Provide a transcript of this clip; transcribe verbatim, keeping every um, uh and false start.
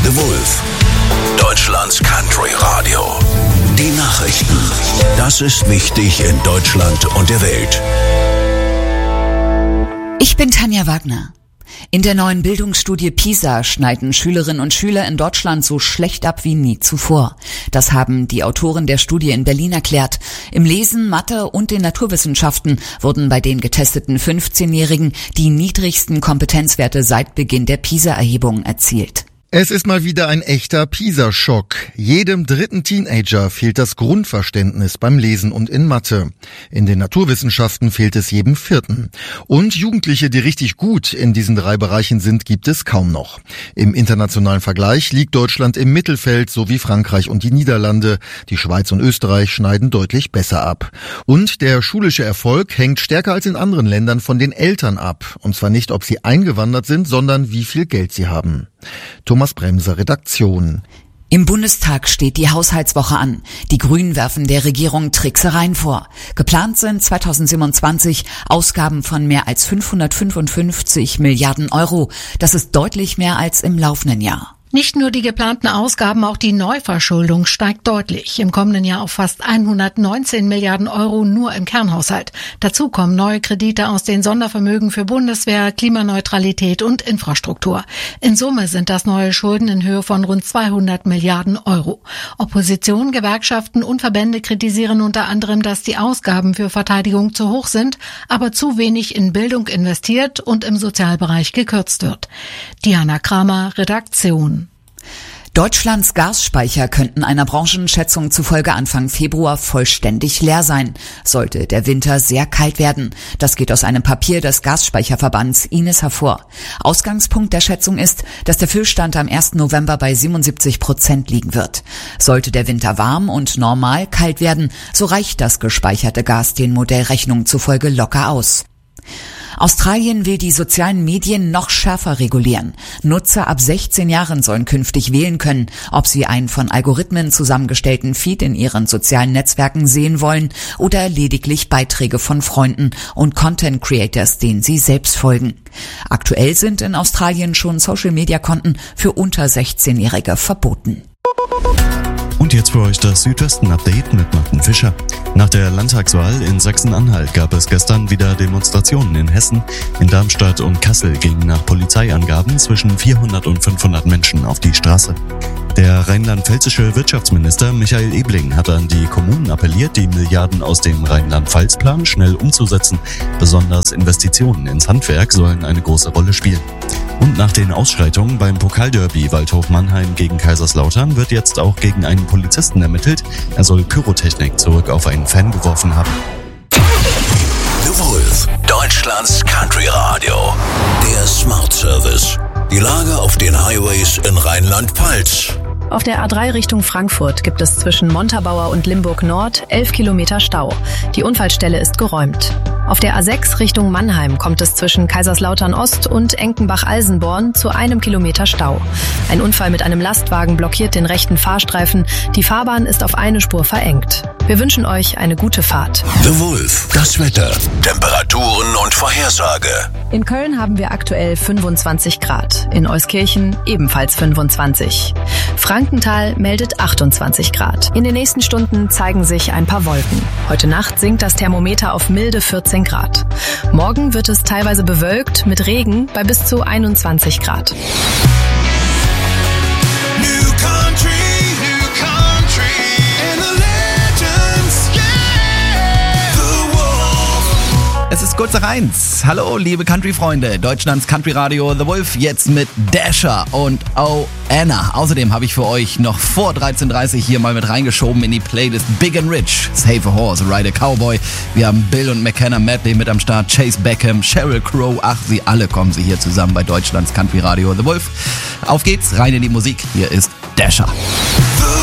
The Wolf, Deutschlands Country Radio. Die Nachrichten. Das ist wichtig in Deutschland und der Welt. Ich bin Tanja Wagner. In der neuen Bildungsstudie PISA schneiden Schülerinnen und Schüler in Deutschland so schlecht ab wie nie zuvor. Das haben die Autoren der Studie in Berlin erklärt. Im Lesen, Mathe und den Naturwissenschaften wurden bei den getesteten fünfzehnjährigen die niedrigsten Kompetenzwerte seit Beginn der PISA-Erhebung erzielt. Es ist mal wieder ein echter PISA-Schock. Jedem dritten Teenager fehlt das Grundverständnis beim Lesen und in Mathe. In den Naturwissenschaften fehlt es jedem vierten. Und Jugendliche, die richtig gut in diesen drei Bereichen sind, gibt es kaum noch. Im internationalen Vergleich liegt Deutschland im Mittelfeld, so wie Frankreich und die Niederlande. Die Schweiz und Österreich schneiden deutlich besser ab. Und der schulische Erfolg hängt stärker als in anderen Ländern von den Eltern ab. Und zwar nicht, ob sie eingewandert sind, sondern wie viel Geld sie haben. Thomas Bremser, Redaktion. Im Bundestag steht die Haushaltswoche an. Die Grünen werfen der Regierung Tricksereien vor. Geplant sind zweitausendsiebenundzwanzig Ausgaben von mehr als fünfhundertfünfundfünfzig Milliarden Euro. Das ist deutlich mehr als im laufenden Jahr. Nicht nur die geplanten Ausgaben, auch die Neuverschuldung steigt deutlich. Im kommenden Jahr auf fast hundertneunzehn Milliarden Euro nur im Kernhaushalt. Dazu kommen neue Kredite aus den Sondervermögen für Bundeswehr, Klimaneutralität und Infrastruktur. In Summe sind das neue Schulden in Höhe von rund zweihundert Milliarden Euro. Opposition, Gewerkschaften und Verbände kritisieren unter anderem, dass die Ausgaben für Verteidigung zu hoch sind, aber zu wenig in Bildung investiert und im Sozialbereich gekürzt wird. Diana Kramer, Redaktion. Deutschlands Gasspeicher könnten einer Branchenschätzung zufolge Anfang Februar vollständig leer sein, sollte der Winter sehr kalt werden. Das geht aus einem Papier des Gasspeicherverbands I N E S hervor. Ausgangspunkt der Schätzung ist, dass der Füllstand am ersten November bei siebenundsiebzig Prozent liegen wird. Sollte der Winter warm und normal kalt werden, so reicht das gespeicherte Gas den Modellrechnungen zufolge locker aus. Australien will die sozialen Medien noch schärfer regulieren. Nutzer ab sechzehn Jahren sollen künftig wählen können, ob sie einen von Algorithmen zusammengestellten Feed in ihren sozialen Netzwerken sehen wollen oder lediglich Beiträge von Freunden und Content Creators, denen sie selbst folgen. Aktuell sind in Australien schon Social-Media-Konten für unter sechzehnjährige verboten. Und jetzt für euch das Südwesten-Update mit Martin Fischer. Nach der Landtagswahl in Sachsen-Anhalt gab es gestern wieder Demonstrationen in Hessen. In Darmstadt und Kassel gingen nach Polizeiangaben zwischen vierhundert und fünfhundert Menschen auf die Straße. Der rheinland-pfälzische Wirtschaftsminister Michael Ebling hat an die Kommunen appelliert, die Milliarden aus dem Rheinland-Pfalz-Plan schnell umzusetzen. Besonders Investitionen ins Handwerk sollen eine große Rolle spielen. Und nach den Ausschreitungen beim Pokalderby Waldhof Mannheim gegen Kaiserslautern wird jetzt auch gegen einen Polizisten ermittelt. Er soll Pyrotechnik zurück auf einen Fan geworfen haben. The Wolf, Deutschlands Country Radio. Der Smart Service. Die Lage auf den Highways in Rheinland-Pfalz. Auf der A drei Richtung Frankfurt gibt es zwischen Montabaur und Limburg Nord elf Kilometer Stau. Die Unfallstelle ist geräumt. Auf der A sechs Richtung Mannheim kommt es zwischen Kaiserslautern Ost und Enkenbach-Alsenborn zu einem Kilometer Stau. Ein Unfall mit einem Lastwagen blockiert den rechten Fahrstreifen. Die Fahrbahn ist auf eine Spur verengt. Wir wünschen euch eine gute Fahrt. The Wolf, das Wetter, Temperaturen und Vorhersage. In Köln haben wir aktuell fünfundzwanzig Grad. In Euskirchen ebenfalls fünfundzwanzig. Frankenthal meldet achtundzwanzig Grad. In den nächsten Stunden zeigen sich ein paar Wolken. Heute Nacht sinkt das Thermometer auf milde vierzehn Grad. Morgen wird es teilweise bewölkt mit Regen bei bis zu einundzwanzig Grad. New country, new country, and the legends, yeah, the Wolf. Es ist kurz nach eins. Hallo, liebe Country-Freunde. Deutschlands Country-Radio The Wolf jetzt mit Dasher und Oh Anna. Außerdem habe ich für euch noch vor dreizehn Uhr dreißig hier mal mit reingeschoben in die Playlist Big and Rich, Save a Horse, Ride a Cowboy. Wir haben Bill und McKenna Medley mit am Start, Chase Beckham, Sheryl Crow. Ach, sie alle kommen sie hier zusammen bei Deutschlands Country-Radio The Wolf. Auf geht's, rein in die Musik. Hier ist Dasher.